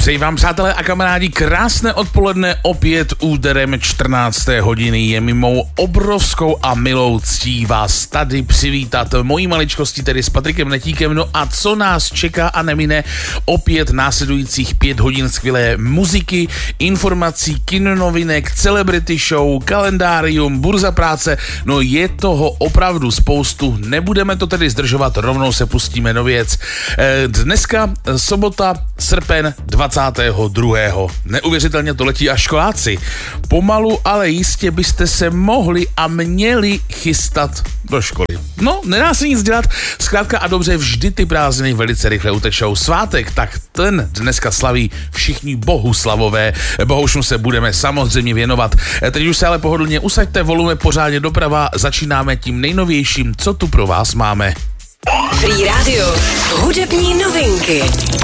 Přeji vám, přátelé a kamarádi, krásné odpoledne, opět úterem 14. hodiny. Je mi mou obrovskou a milou ctí vás tady přivítat mojí maličkosti, tedy s Patrikem Netíkem. No a co nás čeká a nemine, opět následujících 5 hodin skvělé muziky, informací, kinonovinek, celebrity show, kalendárium, burza práce, no je toho opravdu spoustu. Nebudeme to tedy zdržovat, rovnou se pustíme do věc. Dneska sobota, srpen 22. Neuvěřitelně to letí až školáci. Pomalu, ale jistě byste se mohli a měli chystat do školy. No, nedá se nic dělat, zkrátka a dobře, vždy ty prázdniny velice rychle utečou. Svátek, tak ten dneska slaví všichni bohuslavové. Bohušnu se budeme samozřejmě věnovat. Teď už se ale pohodlně usaďte, volume pořádně doprava, začínáme tím nejnovějším, co tu pro vás máme. Free Radio, hudební novinky.